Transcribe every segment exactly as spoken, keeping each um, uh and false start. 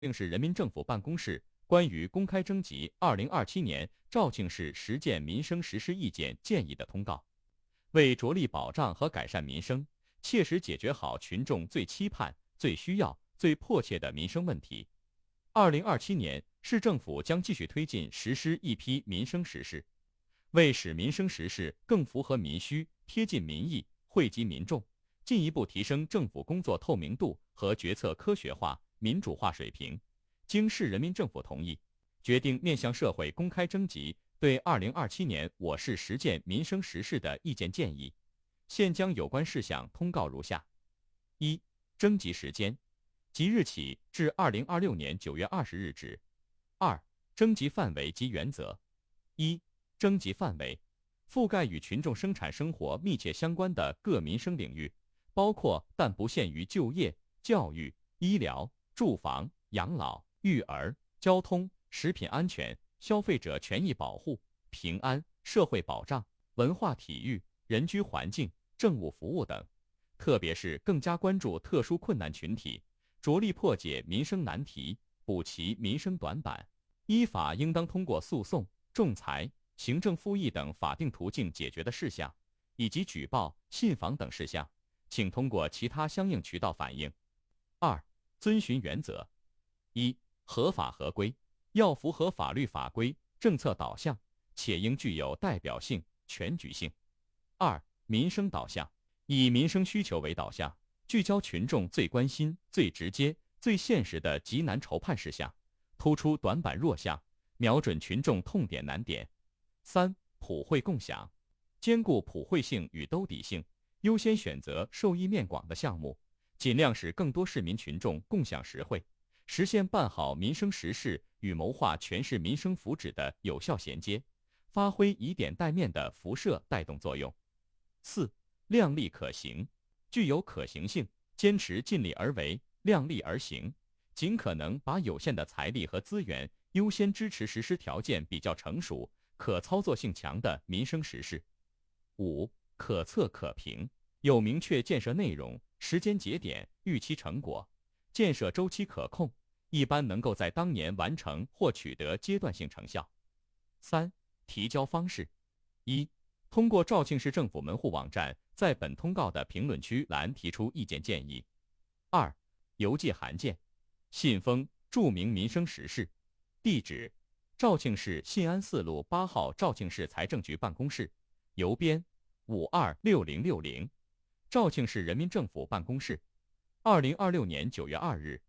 定市人民政府办公室关于公开征集二零二七年肇庆市实践民生实施意见建议的通告，为着力保障和改善民生，切实解决好群众最期盼、最需要、最迫切的民生问题。二零二七年，市政府将继续推进实施一批民生实事，为使民生实事更符合民需、贴近民意、惠及民众，进一步提升政府工作透明度和决策科学化、民主化水平，经市人民政府同意，决定面向社会公开征集对二零二七年我市实践民生实事的意见建议。现将有关事项通告如下：一、征集时间，即日起至二零二六年九月二十日止。二、征集范围及原则。一、征集范围，覆盖与群众生产生活密切相关的各民生领域，包括但不限于就业、教育、医疗、住房、养老、育儿、交通、食品安全、消费者权益保护、平安、社会保障、文化体育、人居环境、政务服务等，特别是更加关注特殊困难群体，着力破解民生难题，补齐民生短板，依法应当通过诉讼、仲裁、行政复议等法定途径解决的事项，以及举报、信访等事项，请通过其他相应渠道反映。二、遵循原则。一、合法合规，要符合法律法规，政策导向，且应具有代表性、全局性。二、民生导向，以民生需求为导向，聚焦群众最关心、最直接、最现实的急难愁盼事项，突出短板弱项，瞄准群众痛点难点。三、普惠共享，兼顾普惠性与兜底性，优先选择受益面广的项目，尽量使更多市民群众共享实惠，实现办好民生实事与谋划全市民生福祉的有效衔接，发挥以点带面的辐射带动作用。四、量力可行，具有可行性，坚持尽力而为、量力而行，尽可能把有限的财力和资源优先支持实施条件比较成熟、可操作性强的民生实事。五、可测可评，有明确建设内容、时间节点、预期成果，建设周期可控，一般能够在当年完成或取得阶段性成效。三、提交方式。一、通过肇庆市政府门户网站在本通告的评论区栏提出意见建议。二、邮寄函件，信封注明民生实事，地址肇庆市信安四路八号肇庆市财政局办公室，邮编五二六零六零，肇庆市人民政府办公室。二零二六年九月二日。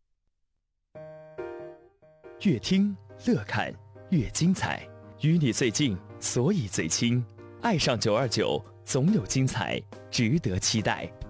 越听乐看越精彩，与你最近，所以最亲。爱上九二九，总有精彩，值得期待。